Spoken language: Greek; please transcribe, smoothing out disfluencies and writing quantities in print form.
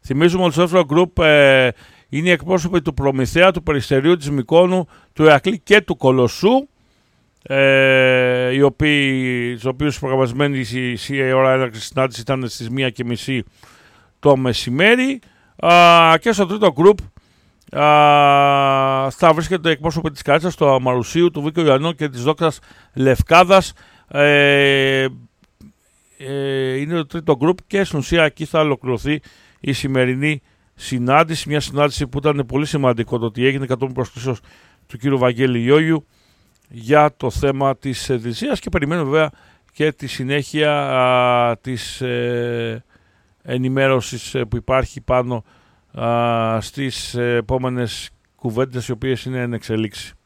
Θυμίζουμε ότι στο δεύτερο γκρουπ είναι οι εκπρόσωποι του Προμηθέα, του Περιστερίου, της Μυκόνου, του Ηρακλή και του Κολοσσού, οι οποίους προγραμματισμένη η ώρα έναρξης συνάντηση ήταν στις 1:30 το μεσημέρι. Και στο τρίτο γκρουπ θα βρίσκεται εκπρόσωποι της Καρίτσας, του Αμαρουσίου, του Βίκαιου Ιωαννού και της Δόξας Λευκάδας. Είναι το τρίτο γκρουπ και στην ουσία εκεί θα ολοκληρωθεί η σημερινή συνάντηση. Μια συνάντηση που ήταν πολύ σημαντικό το ότι έγινε κατόπιν προσκλήσεως του κ. Βαγγέλη Γιώγιου για το θέμα της θυσίας, και περιμένουμε βέβαια και τη συνέχεια της ενημέρωσης που υπάρχει πάνω στις επόμενες κουβέντες οι οποίες είναι εν εξελίξη.